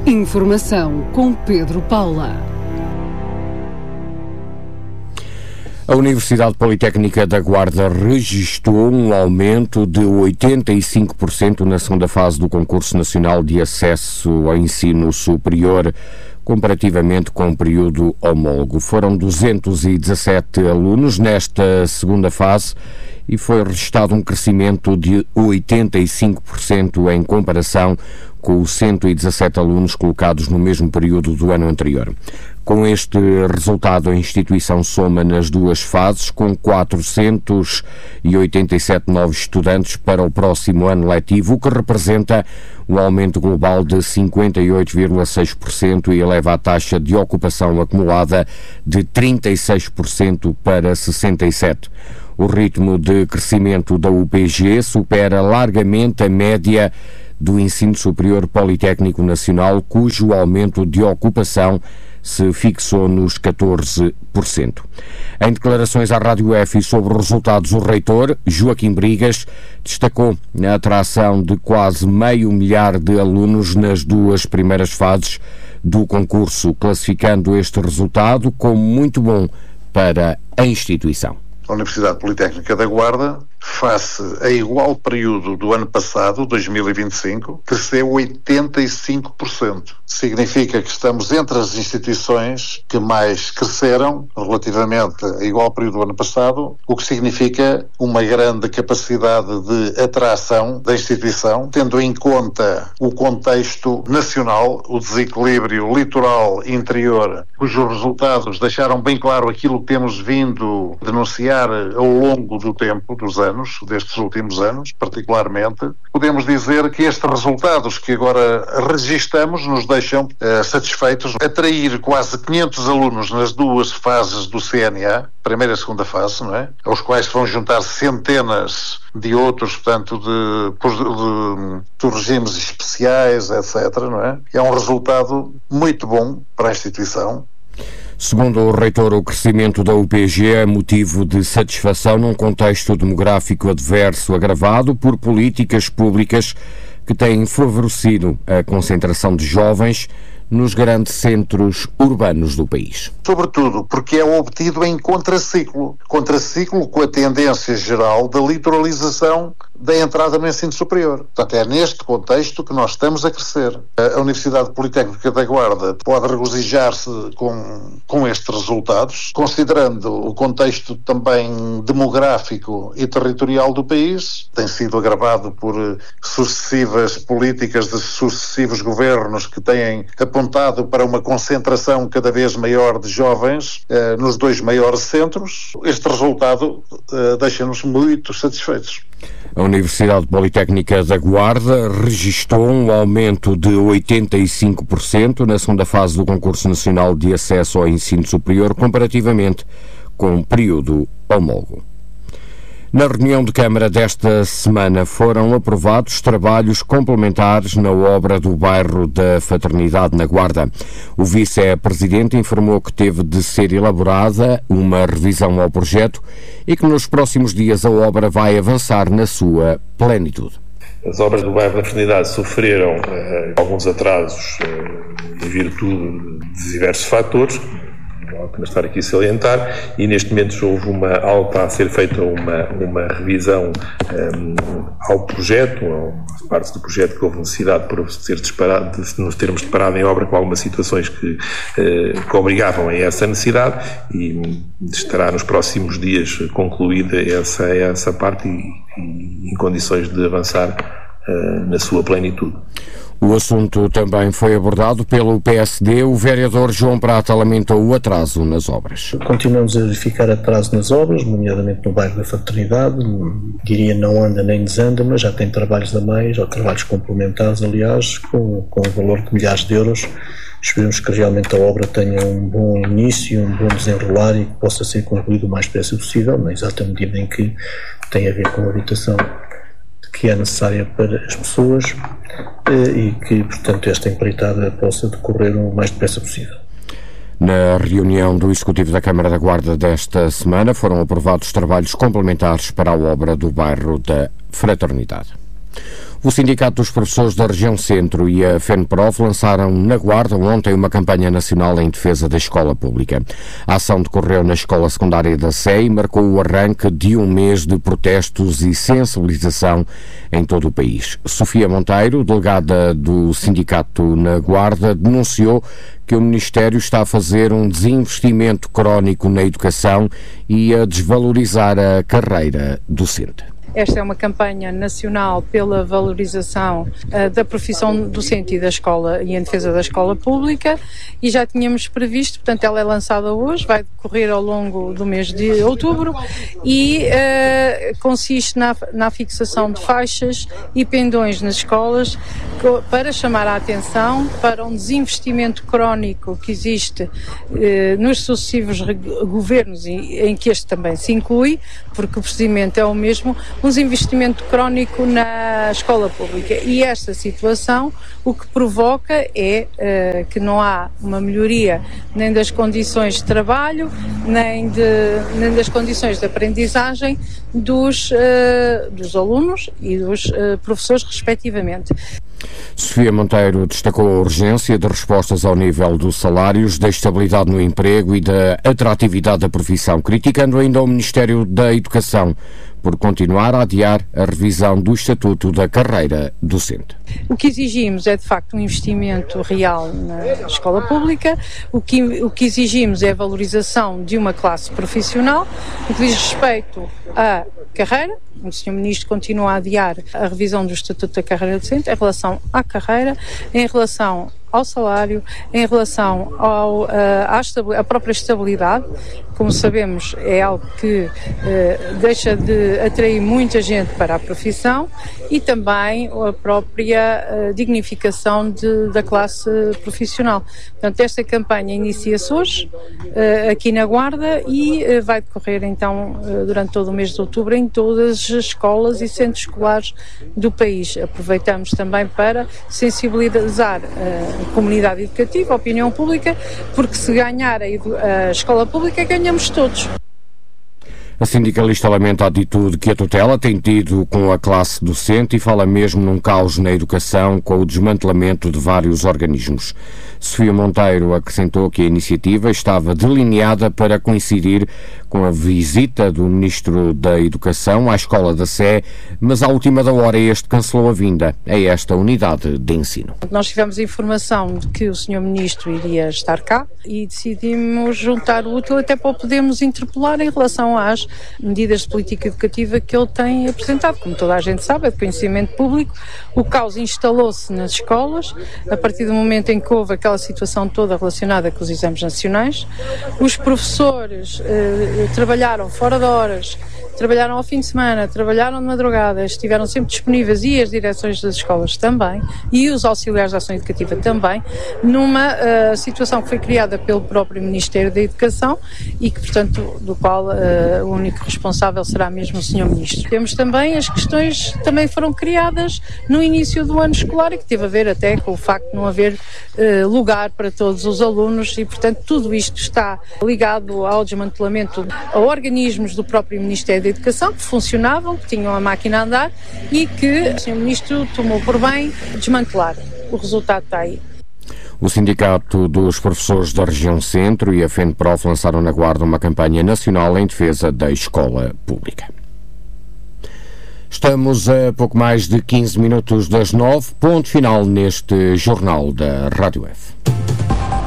Informação com Pedro Paula. A Universidade Politécnica da Guarda registrou um aumento de 85% na segunda fase do Concurso Nacional de Acesso ao Ensino Superior, comparativamente com o período homólogo. Foram 217 alunos nesta segunda fase e foi registrado um crescimento de 85% em comparação com os 117 alunos colocados no mesmo período do ano anterior. Com este resultado, a instituição soma nas duas fases, com 487 novos estudantes para o próximo ano letivo, o que representa um aumento global de 58,6% e eleva a taxa de ocupação acumulada de 36% para 67%. O ritmo de crescimento da UPG supera largamente a média do Ensino Superior Politécnico Nacional, cujo aumento de ocupação se fixou nos 14%. Em declarações à Rádio F sobre os resultados, o reitor, Joaquim Brigas, destacou a atração de quase 500 mil de alunos nas duas primeiras fases do concurso, classificando este resultado como muito bom para a instituição. A Universidade Politécnica da Guarda, face a igual período do ano passado, 2025, cresceu 85%. Significa que estamos entre as instituições que mais cresceram relativamente a igual período do ano passado, o que significa uma grande capacidade de atração da instituição, tendo em conta o contexto nacional, o desequilíbrio litoral interior, cujos resultados deixaram bem claro aquilo que temos vindo a denunciar ao longo do tempo, dos anos, destes últimos anos, particularmente. Podemos dizer que estes resultados que agora registamos nos deixam satisfeitos. Atrair quase 500 alunos nas duas fases do CNA, primeira e segunda fase, não é? Aos quais vão juntar centenas de outros, portanto, de regimes especiais, etc., não é? É um resultado muito bom para a instituição. Segundo o reitor, o crescimento da UPG é motivo de satisfação num contexto demográfico adverso agravado por políticas públicas que têm favorecido a concentração de jovens nos grandes centros urbanos do país. Sobretudo porque é obtido em contraciclo com a tendência geral da litoralização da entrada no ensino superior. Portanto, é neste contexto que nós estamos a crescer. A Universidade Politécnica da Guarda pode regozijar-se com estes resultados, considerando o contexto também demográfico e territorial do país. Tem sido agravado por sucessivas políticas de sucessivos governos que têm apontado para uma concentração cada vez maior de jovens nos dois maiores centros. Este resultado deixa-nos muito satisfeitos. A Universidade Politécnica da Guarda registrou um aumento de 85% na segunda fase do Concurso Nacional de Acesso ao Ensino Superior, comparativamente com o período homólogo. Na reunião de Câmara desta semana foram aprovados trabalhos complementares na obra do bairro da Fraternidade na Guarda. O vice-presidente informou que teve de ser elaborada uma revisão ao projeto e que nos próximos dias a obra vai avançar na sua plenitude. As obras do bairro da Fraternidade sofreram alguns atrasos em virtude de diversos fatores, não há que estar aqui a salientar, e neste momento houve está a ser feita uma revisão ao projeto, às partes do projeto que houve necessidade por ser disparado, de nos termos deparado em obra com algumas situações que obrigavam a essa necessidade, e estará nos próximos dias concluída essa parte e em condições de avançar na sua plenitude. O assunto também foi abordado pelo PSD. O vereador João Prata lamentou o atraso nas obras. Continuamos a verificar atraso nas obras, nomeadamente no bairro da Fraternidade. Diria não anda nem desanda, mas já tem trabalhos a mais, ou trabalhos complementares, aliás, com um valor de milhares de euros. Esperemos que realmente a obra tenha um bom início, um bom desenrolar e que possa ser concluído o mais depressa possível, na exata medida em que tem a ver com a habitação que é necessária para as pessoas e que, portanto, esta empreitada possa decorrer o mais depressa possível. Na reunião do Executivo da Câmara da Guarda desta semana foram aprovados trabalhos complementares para a obra do bairro da Fraternidade. O Sindicato dos Professores da Região Centro e a FENPROF lançaram na Guarda ontem uma campanha nacional em defesa da escola pública. A ação decorreu na Escola Secundária da Sé e marcou o arranque de um mês de protestos e sensibilização em todo o país. Sofia Monteiro, delegada do Sindicato na Guarda, denunciou que o Ministério está a fazer um desinvestimento crónico na educação e a desvalorizar a carreira docente. Esta é uma campanha nacional pela valorização da profissão docente e da escola e em defesa da escola pública e já tínhamos previsto, portanto ela é lançada hoje, vai decorrer ao longo do mês de outubro e consiste na fixação de faixas e pendões nas escolas para chamar a atenção para um desinvestimento crónico que existe nos sucessivos governos em que este também se inclui, porque o procedimento é o mesmo, um desinvestimento crónico na escola pública. E esta situação o que provoca é que não há uma melhoria nem das condições de trabalho, nem das condições de aprendizagem dos alunos e dos professores, respectivamente. Sofia Monteiro destacou a urgência de respostas ao nível dos salários, da estabilidade no emprego e da atratividade da profissão, criticando ainda o Ministério da Educação por continuar a adiar a revisão do Estatuto da Carreira Docente. O que exigimos é, de facto, um investimento real na escola pública, o que exigimos é a valorização de uma classe profissional, o que diz respeito à carreira. O Sr. Ministro continua a adiar a revisão do Estatuto da Carreira Docente em relação à carreira, em relação ao salário, em relação à própria estabilidade. Como sabemos, é algo que deixa de atrair muita gente para a profissão e também a própria dignificação da classe profissional. Portanto, esta campanha inicia-se hoje, aqui na Guarda, e vai decorrer então durante todo o mês de outubro em todas as escolas e centros escolares do país. Aproveitamos também para sensibilizar a comunidade educativa, a opinião pública, porque se ganhar a escola pública, ganhamos todos. A sindicalista lamenta a atitude que a tutela tem tido com a classe docente e fala mesmo num caos na educação com o desmantelamento de vários organismos. Sofia Monteiro acrescentou que a iniciativa estava delineada para coincidir com a visita do Ministro da Educação à Escola da Sé, mas à última da hora este cancelou a vinda a esta unidade de ensino. Nós tivemos informação de que o Sr. Ministro iria estar cá e decidimos juntar o útil até para o podermos interpelar em relação às medidas de política educativa que ele tem apresentado. Como toda a gente sabe, é de conhecimento público, o caos instalou-se nas escolas a partir do momento em que houve aquela situação toda relacionada com os exames nacionais. Os professores trabalharam fora de horas, trabalharam ao fim de semana, trabalharam de madrugada, estiveram sempre disponíveis, e as direções das escolas também, e os auxiliares de ação educativa também, numa situação que foi criada pelo próprio Ministério da Educação e que, portanto, do qual o único responsável será mesmo o Sr. Ministro. Temos também as questões que também foram criadas no início do ano escolar e que teve a ver até com o facto de não haver lugar para todos os alunos e, portanto, tudo isto está ligado ao desmantelamento a organismos do próprio Ministério da Educação que funcionavam, que tinham a máquina a andar e que o Sr. Ministro tomou por bem desmantelar. O resultado está aí. O Sindicato dos Professores da Região Centro e a FENPROF lançaram na Guarda uma campanha nacional em defesa da escola pública. Estamos a pouco mais de 15 minutos das 9, ponto final neste Jornal da Rádio F.